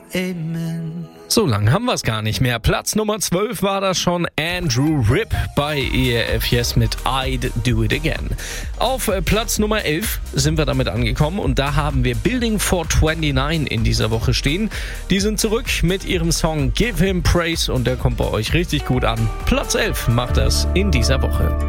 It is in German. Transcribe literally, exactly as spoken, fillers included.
Amen. So lang haben wir es gar nicht mehr. Platz Nummer zwölf war das schon, Andrew Ripp bei E R F Yes mit I'd Do It Again. Auf äh, Platz Nummer elf sind wir damit angekommen und da haben wir Building four twenty-nine in dieser Woche stehen. Die sind zurück mit ihrem Song Give Him Praise und der kommt bei euch richtig gut an. Platz elf macht das in dieser Woche.